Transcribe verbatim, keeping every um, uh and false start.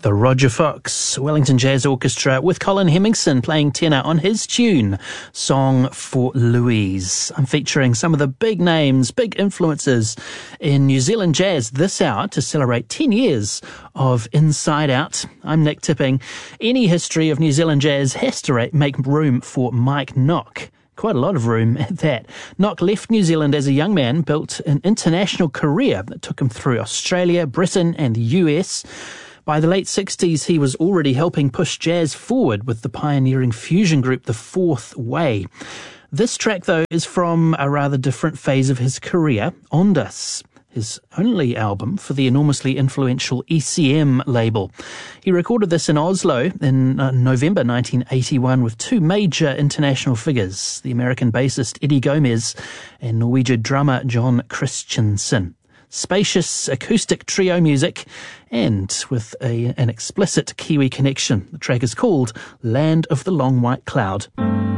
The Roger Fox Wellington Jazz Orchestra with Colin Hemmingson playing tenor on his tune, Song for Louise. I'm featuring some of the big names, big influences in New Zealand jazz this hour to celebrate ten years of Inside Out. I'm Nick Tipping. Any history of New Zealand jazz has to make room for Mike Nock. Quite a lot of room at that. Nock left New Zealand as a young man, built an international career that took him through Australia, Britain and the U S. By the late sixties, he was already helping push jazz forward with the pioneering fusion group The Fourth Way. This track, though, is from a rather different phase of his career, Ondas, his only album for the enormously influential E C M label. He recorded this in Oslo in uh, November nineteen eighty-one with two major international figures, the American bassist Eddie Gomez and Norwegian drummer John Christensen. Spacious acoustic trio music and with a, an explicit Kiwi connection. The track is called Land of the Long White Cloud.